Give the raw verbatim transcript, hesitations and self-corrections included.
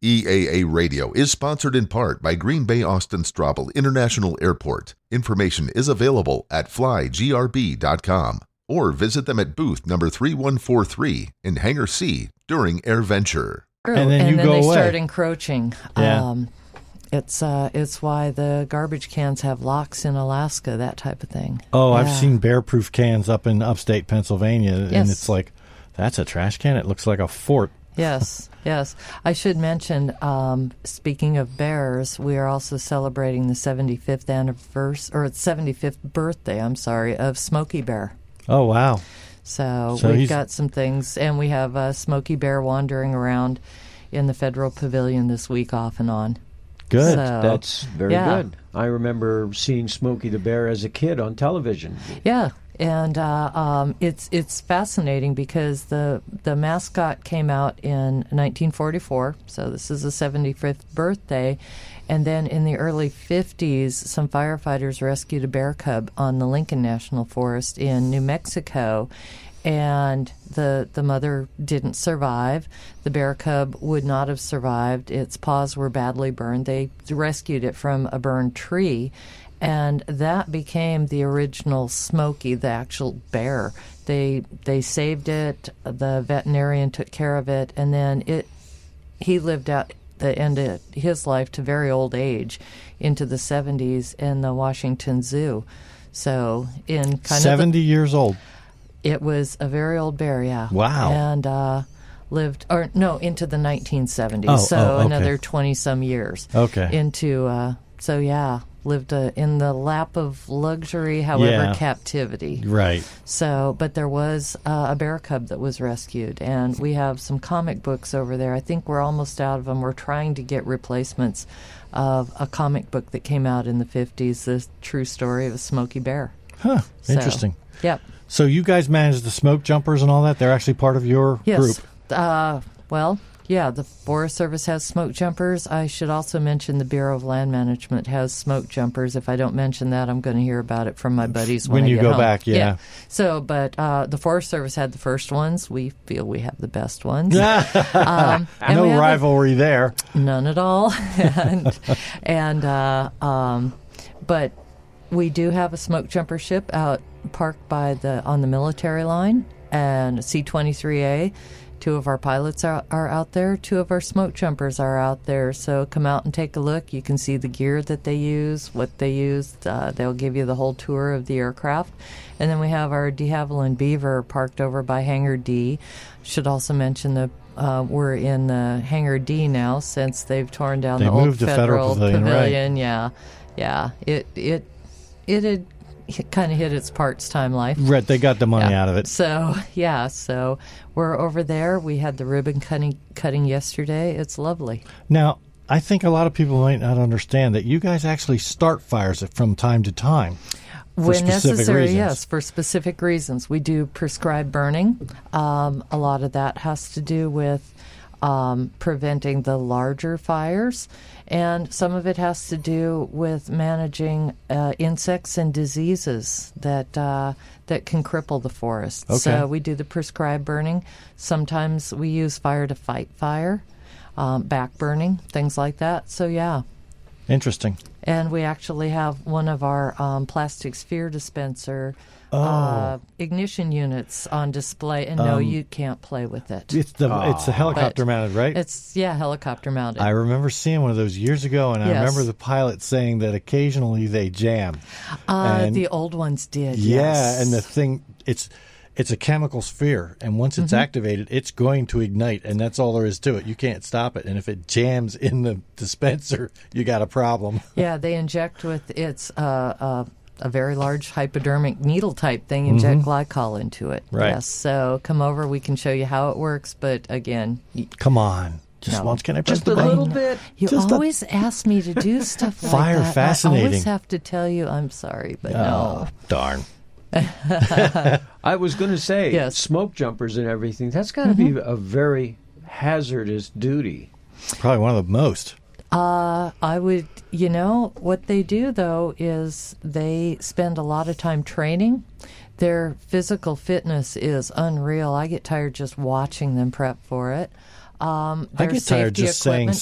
E A A Radio is sponsored in part by Green Bay Austin Straubel International Airport. Information is available at fly g r b dot com or visit them at booth number three one four three in Hangar C during AirVenture. And then, and you then go they away. start encroaching. Yeah. Um, it's uh, it's why the garbage cans have locks in Alaska, that type of thing. Oh, Yeah. I've seen bear-proof cans up in upstate Pennsylvania, and Yes. it's like, that's a trash can? It looks like a fort. Yes, yes. I should mention, um, speaking of bears, we are also celebrating the seventy-fifth anniversary, or its seventy-fifth birthday, I'm sorry, of Smokey Bear. Oh, wow. So, So we've he's- got some things, and we have uh, Smokey Bear wandering around in the Federal Pavilion this week off and on. Good. So, That's very yeah. good. I remember seeing Smokey the Bear as a kid on television. Yeah, and uh, um, it's it's fascinating because the the mascot came out in nineteen forty-four, so this is the seventy-fifth birthday, and then in the early fifties, some firefighters rescued a bear cub on the Lincoln National Forest in New Mexico. And the the mother didn't survive. The bear cub would not have survived. Its paws were badly burned. They rescued it from a burned tree, and that became the original Smokey, the actual bear. They they saved it. The veterinarian took care of it, and then it he lived out the end of his life to very old age into the seventies in the Washington Zoo. So in kind seventy of the, years old. it was a very old bear, yeah. Wow. And uh, lived, or no, into the nineteen seventies. Oh, so oh, okay. another twenty-some years. Okay. Into, uh, so yeah, lived uh, in the lap of luxury, however, Yeah. captivity. Right. So, but there was uh, a bear cub that was rescued, and we have some comic books over there. I think we're almost out of them. We're trying to get replacements of a comic book that came out in the fifties, the true story of a Smokey Bear. Huh. So, Interesting. Yep. So you guys manage the smoke jumpers and all that? They're actually part of your Yes. group? Uh, well, yeah, the Forest Service has smoke jumpers. I should also mention the Bureau of Land Management has smoke jumpers. If I don't mention that, I'm going to hear about it from my buddies when, When I you get go home. back, yeah. So, but uh, the Forest Service had the first ones. We feel we have the best ones. um, and we No have a- rivalry there. None at all. and and uh, um, but we do have a smoke jumper ship out parked by the on the military line, and C twenty-three A. Two of our pilots are, are out there. Two of our smoke jumpers are out there. So come out and take a look. You can see the gear that they use, what they use. Uh, they'll give you the whole tour of the aircraft. And then we have our de Havilland Beaver parked over by Hangar D. Should also mention the uh, we're in the Hangar D now since they've torn down They the old moved the Federal, Federal Pavilion, right. Pavilion. Yeah, yeah. It it it had kind of hit its parts time life. Right, they got the money Yeah. out of it. So, yeah, so we're over there. We had the ribbon cutting, cutting yesterday. It's lovely. Now, I think a lot of people might not understand that you guys actually start fires from time to time. For When specific necessary, reasons. yes, for specific reasons. We do prescribed burning. Um, a lot of that has to do with um, preventing the larger fires, and some of it has to do with managing uh, insects and diseases that uh, that can cripple the forest. Okay. So we do the prescribed burning. Sometimes we use fire to fight fire, um, back burning, things like that. So yeah. Interesting. And we actually have one of our um, plastic sphere dispenser Oh. uh, ignition units on display. And no, Um, you can't play with it. It's the it's the helicopter But mounted, right? It's, yeah, helicopter mounted. I remember seeing one of those years ago, and I Yes. remember the pilot saying that occasionally they jam. uh, and- the old ones did, Yeah, yes. and the thing, it's it's a chemical sphere, and once it's Mhm. activated, it's going to ignite, and that's all there is to it. You can't stop it, and if it jams in the dispenser, you got a problem. Yeah, they inject with it's uh, uh, a very large hypodermic needle type thing, inject Mhm. glycol into it. Right. Yes, so come over, we can show you how it works, but again... y- Come on. Just No. once, can I press Just the a button? little bit. You Just a- always ask me to do stuff like Fire that. I fascinating. always have to tell you, I'm sorry, but Oh, no. darn. I was going to say, Yes. smoke jumpers and everything, that's got to be a very hazardous duty. Probably one of the most. Uh, I would, you know, what they do, though, is they spend a lot of time training. Their physical fitness is unreal. I get tired just watching them prep for it. Um, I their get tired safety just saying equipment-